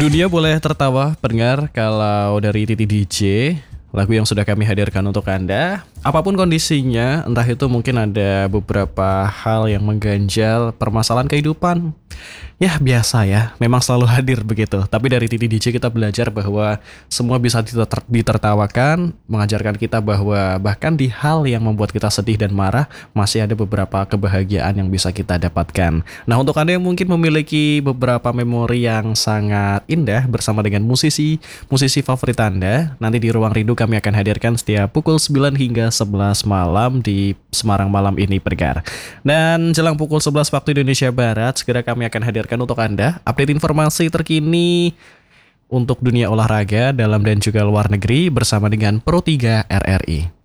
Dunia boleh tertawa pendengar kalau dari Titi DJ, lagu yang sudah kami hadirkan untuk Anda. Apapun kondisinya, entah itu mungkin ada beberapa hal yang mengganjal permasalahan kehidupan. Ya biasa ya, memang selalu hadir begitu. Tapi dari Titi DJ kita belajar bahwa semua bisa ditertawakan, mengajarkan kita bahwa bahkan di hal yang membuat kita sedih dan marah, masih ada beberapa kebahagiaan yang bisa kita dapatkan. Nah, untuk Anda yang mungkin memiliki beberapa memori yang sangat indah bersama dengan musisi favorit Anda, nanti di Ruang Rindu kami akan hadirkan setiap pukul 9 hingga 11 malam di Semarang Malam ini pendengar. Dan jelang pukul 11 waktu Indonesia Barat, segera kami akan hadirkan untuk Anda update informasi terkini untuk dunia olahraga dalam dan juga luar negeri bersama dengan Pro 3 RRI.